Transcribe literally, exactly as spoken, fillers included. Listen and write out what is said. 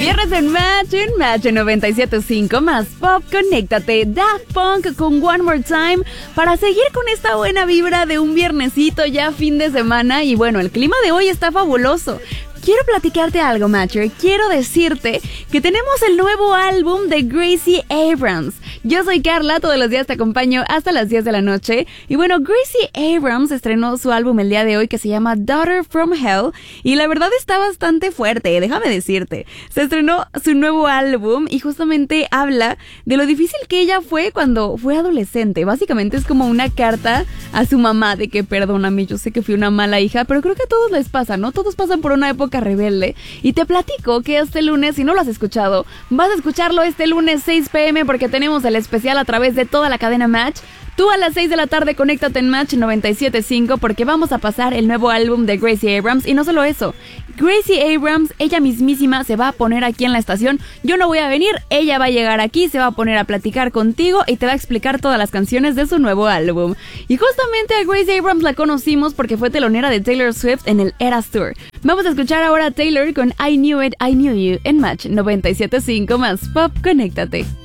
Viernes en Match, en Match noventa y siete punto cinco más Pop, conéctate. Daft Punk con One More Time para seguir con esta buena vibra de un viernesito ya fin de semana. Y bueno, el clima de hoy está fabuloso. Quiero platicarte algo, Matcher. Quiero decirte que tenemos el nuevo álbum de Gracie Abrams. Yo soy Carla, todos los días te acompaño hasta las diez de la noche. Y bueno, Gracie Abrams estrenó su álbum el día de hoy que se llama Daughter from Hell. Y la verdad está bastante fuerte, déjame decirte. Se estrenó su nuevo álbum y justamente habla de lo difícil que ella fue cuando fue adolescente. Básicamente es como una carta a su mamá de que perdóname, yo sé que fui una mala hija, pero creo que a todos les pasa, ¿no? Todos pasan por una época rebelde. Y te platico que este lunes, si no lo has escuchado, vas a escucharlo este lunes seis pm porque tenemos el especial a través de toda la cadena Match. Tú a las seis de la tarde conéctate en Match noventa y siete punto cinco porque vamos a pasar el nuevo álbum de Gracie Abrams. Y no solo eso, Gracie Abrams, ella mismísima se va a poner aquí en la estación. Yo no voy a venir, ella va a llegar aquí, se va a poner a platicar contigo y te va a explicar todas las canciones de su nuevo álbum. Y justamente a Gracie Abrams la conocimos porque fue telonera de Taylor Swift en el Eras Tour. Vamos a escuchar ahora a Taylor con I Knew It, I Knew You en Match noventa y siete punto cinco más Pop, conéctate.